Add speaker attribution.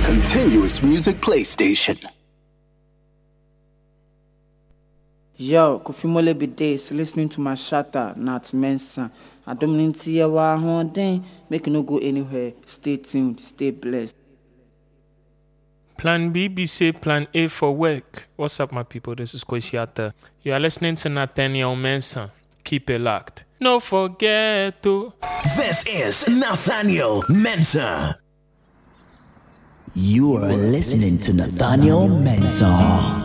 Speaker 1: Continuous Music PlayStation.
Speaker 2: Yo, Kofi Mole be days listening to my shatter, not Mensa. I don't need to see a while then. Make you no go anywhere. Stay tuned, stay blessed.
Speaker 3: Plan B, be say Plan A for work. What's up, my people? This is Kwesiata. You are listening to Nathaniel Mensah. Keep it locked. No forget to.
Speaker 4: This is Nathaniel Mensah.
Speaker 5: You are listening to Nathaniel Mensah.